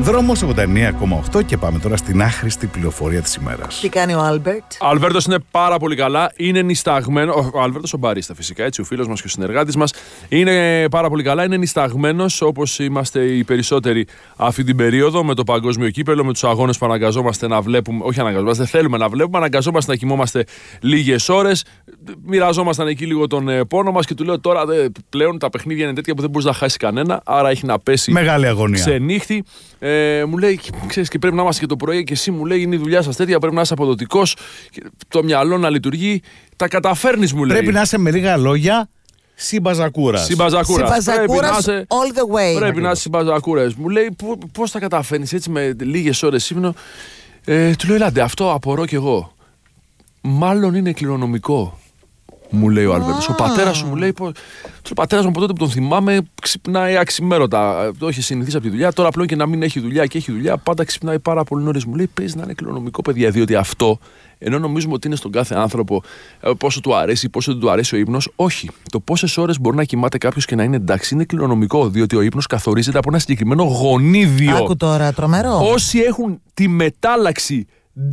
Δρόμος 89,8 και πάμε τώρα στην άχρηστη πληροφορία της ημέρας. Τι κάνει ο Άλμπερτ? Ο Αλβέρτος είναι πάρα πολύ καλά. Είναι νησταγμένο. Ο Αλβέρτος ο μπαρίστα, φυσικά, έτσι, ο φίλος μας και ο συνεργάτης μας. Είναι πάρα πολύ καλά. Είναι νησταγμένος, όπως είμαστε οι περισσότεροι αυτή την περίοδο, με το παγκόσμιο κύπελλο, με τους αγώνες που αναγκαζόμαστε να βλέπουμε. Όχι αναγκαζόμαστε, θέλουμε να βλέπουμε. Αναγκαζόμαστε να κοιμόμαστε λίγες ώρες. Μοιραζόμασταν εκεί λίγο τον πόνο μας και του λέω τώρα πλέον τα παιχνίδια είναι τέτοια που δεν μπορείς να χάσει κανένα. Άρα έχει να πέσει. Μεγάλη αγωνία. Ξενύχτη. Μου λέει, ξέρεις, και πρέπει να είμαστε και το πρωί και εσύ μου λέει είναι η δουλειά σας τέτοια, πρέπει να είσαι αποδοτικός, το μυαλό να λειτουργεί, τα καταφέρνεις μου λέει. Πρέπει να είσαι με λίγα λόγια συμπαζακούρας. Συμπαζακούρας all the way. Πρέπει να είσαι συμπαζακούρας. Μου λέει πώς τα καταφέρνεις έτσι με λίγες ώρες ύπνο. Του λέω ελάτε, αυτό απορώ κι εγώ. Μάλλον είναι κληρονομικό. Μου λέει ο Αλβέρτος. Ο πατέρας σου μου λέει. Ο πατέρας μου από τότε που τον θυμάμαι ξυπνάει αξιμέρωτα. Το έχει συνηθίσει από τη δουλειά. Τώρα πλέον και να μην έχει δουλειά και έχει δουλειά, πάντα ξυπνάει πάρα πολύ νωρίς. Μου λέει παίζει να είναι κληρονομικό, παιδιά. Διότι αυτό, ενώ νομίζουμε ότι είναι στον κάθε άνθρωπο πόσο του αρέσει, πόσο δεν του αρέσει ο ύπνος, όχι. Το πόσες ώρες μπορεί να κοιμάται κάποιος και να είναι εντάξει είναι κληρονομικό. Διότι ο ύπνος καθορίζεται από ένα συγκεκριμένο γονίδιο. Άκου τώρα, τρομερό. Όσοι έχουν τη μετάλλαξη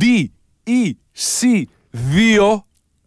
DEC2.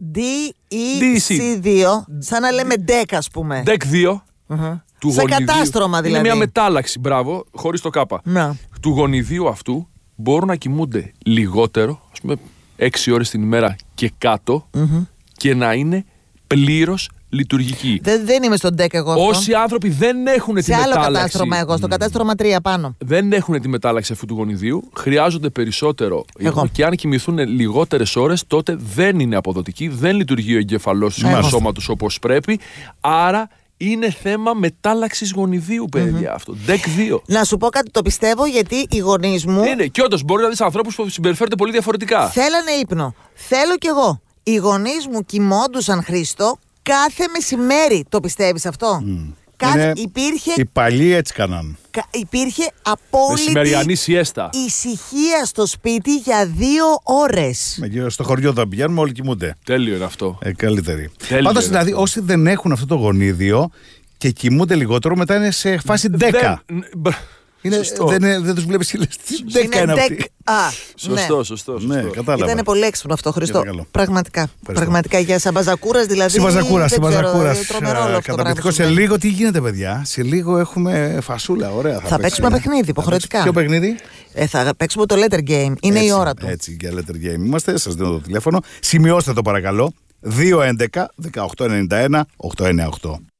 DEC2, σαν να λέμε DEC, ας πούμε. DEC2 του σε γονιδίου. κατάστρωμα δηλαδή. Είναι μια μετάλλαξη, μπράβο, χωρίς το κάπα. Να. Του γονιδίου αυτού μπορούν να κοιμούνται λιγότερο, ας πούμε 6 ώρες την ημέρα και κάτω, και να είναι πλήρως λειτουργική. Δεν είμαι στον DEC εγώ αυτό. Όσοι άνθρωποι δεν έχουν τη μετάλλαξη. Σε άλλο κατάστρωμα εγώ, στο κατάστρωμα 3 πάνω. Δεν έχουν τη μετάλλαξη αυτού του γονιδίου, χρειάζονται περισσότερο ύπνο και αν κοιμηθούν λιγότερες ώρες, τότε δεν είναι αποδοτικοί, δεν λειτουργεί ο εγκεφαλός του σώματος όπως πρέπει. Άρα είναι θέμα μετάλλαξης γονιδίου, παιδιά, αυτό. DEC2. Να σου πω κάτι, το πιστεύω, γιατί οι γονείς μου. Είναι, και όντως μπορεί να δεις ανθρώπους που συμπεριφέρονται πολύ διαφορετικά. Θέλανε ύπνο. Θέλω κι εγώ. Οι γονείς μου κοιμόντουσαν, Χρήστο, κάθε μεσημέρι. Το πιστεύεις αυτό? Υπήρχε. Οι παλιοί έτσι κάναν. Υπήρχε απόλυτη μεσημεριανή σιέστα. ησυχία στο σπίτι για 2 ώρες. Στο χωριό όταν πηγαίνουμε, όλοι κοιμούνται. Τέλειο είναι αυτό. Καλύτερη. Πάντως δηλαδή, όσοι δεν έχουν αυτό το γονίδιο και κοιμούνται λιγότερο, μετά είναι σε φάση 10. Δεν τους βλέπεις και λες τι 10 είναι αυτή. Σωστό. Ναι, κατάλαβα. Ήταν πολύ έξυπνο αυτό, Χριστό. Πραγματικά για σαμπαζακούρας δηλαδή. Συμπαζακούρας. Καταπληκτικό. Σε λίγο τι γίνεται, παιδιά? Σε λίγο έχουμε φασούλα, ωραία. Θα παίξουμε παιχνίδι, υποχρεωτικά. Ποιο παιχνίδι? Θα παίξουμε το letter game. Είναι η ώρα του. Έτσι, για letter game είμαστε. Σας δίνω το τηλέφωνο. Σημειώστε το παρακαλώ. 211 1891 898.